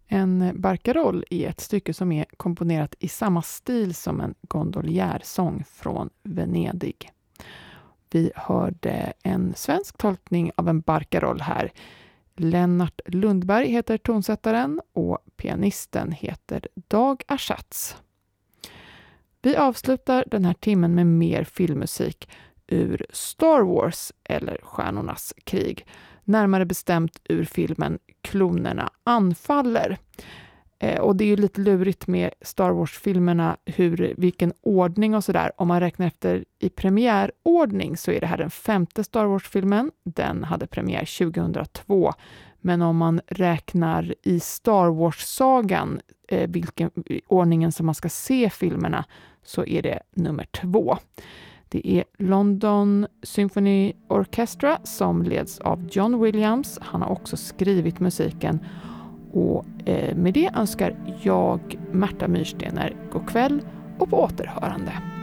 En barcaroll är ett stycke som är komponerat i samma stil som en gondoljärsång från Venedig. Vi hörde en svensk tolkning av en barcaroll här. Lennart Lundberg heter tonsättaren och pianisten heter Dag Aschatz. Vi avslutar den här timmen med mer filmmusik ur Star Wars eller Stjärnornas krig. Närmare bestämt ur filmen Klonerna anfaller. Och det är ju lite lurigt med Star Wars-filmerna vilken ordning och sådär. Om man räknar efter i premiärordning så är det här den 5:e Star Wars-filmen. Den hade premiär 2002. Men om man räknar i Star Wars-sagan vilken ordningen som man ska se filmerna så är det nummer 2. Det är London Symphony Orchestra som leds av John Williams. Han har också skrivit musiken. Och med det önskar jag Märta Myrstener god kväll och på återhörande.